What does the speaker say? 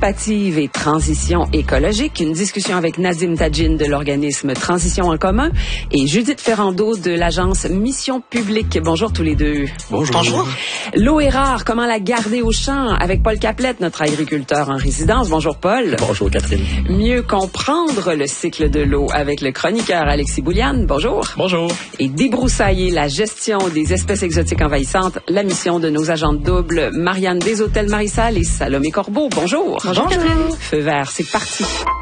participative et transition écologique. Une discussion avec Nadim Tadjine de l'organisme Transition en commun et Judith Ferrando de l'agence Mission publique. Bonjour tous les deux. Bonjour. Bonjour. L'eau est rare, comment la garder au champ? Avec Paul Caplette, notre agriculteur en résidence. Bonjour Paul. Bonjour Catherine. Mieux comprendre le cycle de l'eau avec le chroniqueur Alexis Bouliane. Bonjour. Bonjour. Et débroussailler la gestion des espèces exotiques envahissantes, la mission de nos agentes doubles Marianne Deshôtels-Marissal et Salomé Corbeau. Bonjour. Bonjour. Feu vert, c'est parti.